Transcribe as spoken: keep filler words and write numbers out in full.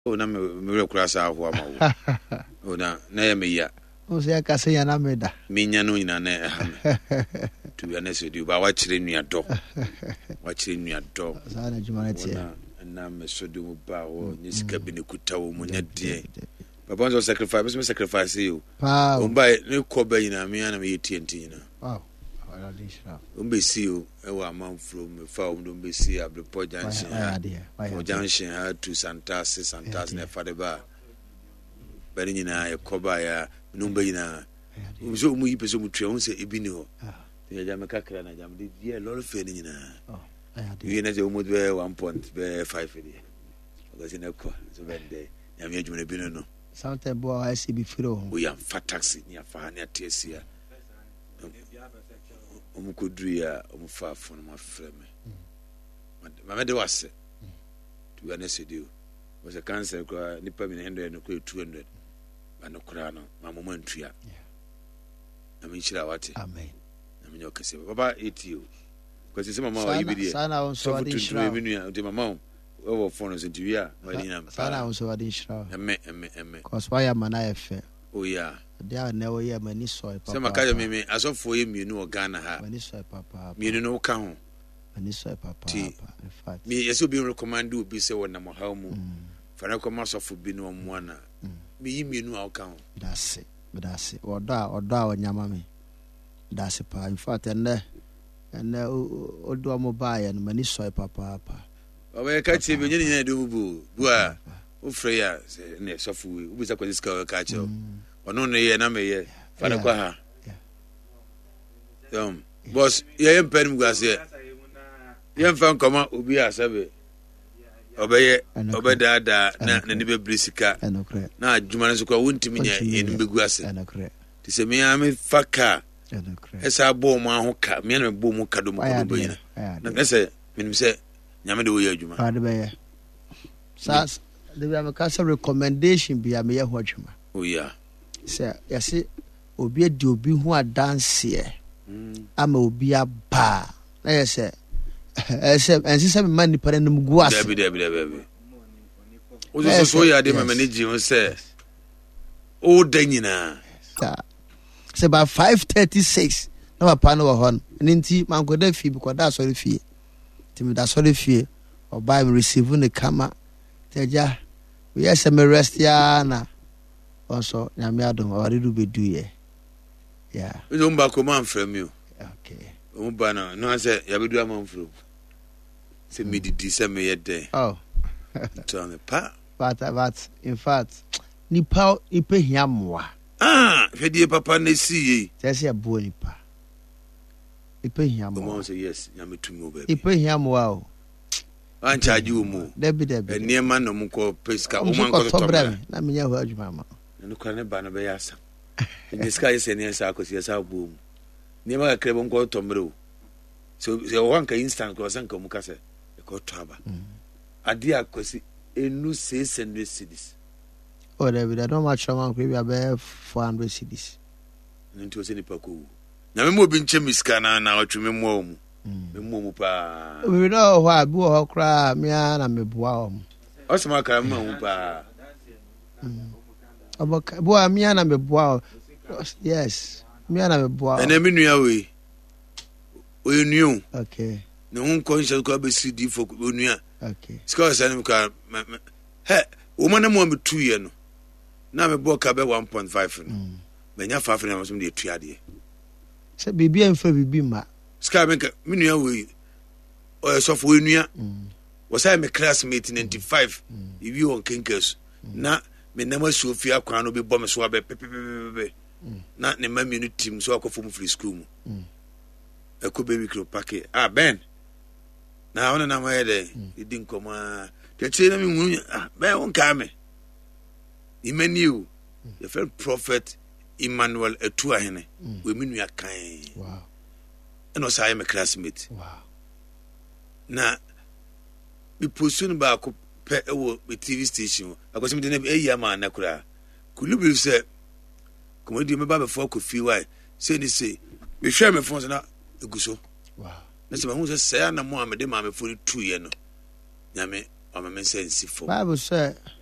o na me me kura sa ho ama wo o na na ya me ya o se aka se ya na me da me nya no nyina na ha me to be honest with you ba wa kire nua do wa kire nua do sa na juma na tie na me so do mu ba wo ni sika bi ne kuta wo mu nya de papa on sacrifice me sacrifice you o ba ne ko ba nyina me na me tie nti nyina wow ala di sha o be see o e wa man from me fa o do be see Abrepo junction o junction ha to Santas Santas na fa de ba bari nyina e ko ba ya no ba nyina o so mu yi peso mu twa on se ebi ni ho ya jam kakra na jam de ye lol fe ni nyina oh you na je mu be one point be five ni o ga na ko so be de ya me adwuma bi no no something boy I see be firo o ya fa taxi ni afa na atesia o mu ko dru ya o mu fa fo no ma freme ma me de wase to be honest with you was a cancer ko ni pa mi na hundred no ko two hundred ba no kra no ma mo mantua na me chira wate amen na me nyokase baba etio ko se mama wa yibidi sana on so adi shira me nua de mama o phone so nti wi a ma di na sana on so adi shira emme emme emme cause why am na efe oh yeah dia na we ya mani soy papa se maka me me asofo ye mienu o Ghana ha mani soy papa mienu no ka ho mani soy papa in fact me yeso bi recommend obi se wona mo ha mu fara ko masofo bi no mo ana me yi mienu a o ka ho that's it that's it odo a odo a onyama me that's pa in fact and and odo mo ba ya no mani soy papa papa o be ka chi bi nyini nyina do bu bu a o freya se ne sofo we obi sa kwesi ska ka che ono ne ye na me ye fara kwa ha um boss ye yem pen mguase ye mfa nkoma obi asabe obeye obeda da na na ni be brisika na adwuma no so kwa wontimi nya ye ni beguase ti se me am faka esa bo mo aho ka me na bo mo ka do mo ko do yina na se minim se nyame de wo ye adwuma fa de be ye sa de be am ka se recommendation bi am ye ho adwuma oh yeah se yesi obi edi obi hu adanse ama obi aba na yese ese ensi se me mani pare no guase debi debi debi o so so ya de me manage on se o danyina se ba five thirty-six na papa no ho nti man ko da fi bi ko da sori fie ti me da sori fie o ba me receive ne kama teja we yes me rest ya na also nyame adom awari du bedu ye yeah we don't back man from you okay o ba na no say ya bedu am from say me didi say me yede oh tell me pa but but in fact nipa ipe hiamwa ah fedie papa na siye say say abo nipa ipe hiamwa mo say yes nyame tumi o ba ipe hiamwa o an charge wo mu debi debi eniema no mo ko pesika o man ko to na me nya ho adwuma ma no kwa ne ba no be yasa ni sky se ne sa ko se sa bo mu ni ma ka krebo ko to mre o so se o wanka instant ko san ka mu ka se ko to aba ade akosi enu six hundred cedis o debi da no ma chama ko bi aba four hundred cedis nti o se ni pa ko na me mo bi nche miska na na otwe me mo mu me mo mu pa we no ho abi ho kra me na me boa o mu o se ma ka me mu pa aboka boa me na me boa yes me na me boa ene me nua we o enu okay ne hun conscious ko be C D for onua okay ska san ka he o ma na mo me two ye no na me boa ka be one point five no me nya five na so me de tuade se bibia mfa bibi ma ska me ka me nua we o so for onua wo sai me classmate ninety-five ibi on kinkas na me na ma Sofia kwan no be bom so abe pepepepe na ne ma minu team so akofo mu free school mu e ko baby kro pack ah ben na ona na ma yede idi nkoma tete na me hu ah ben won ka me imaniu the first prophet Emmanuel Etu ahene we minu akan wow eno sai me classmate wow na bi posun ba ko pe ewo be T V station akosi me de na eyi ama na kura kulubi se komodi me ba be for kofi why say ni say me hwe me fon na eguso wow na se ma hu se say na mo amede ma me fo ni two ye no nyame o ma me sense fo Bible say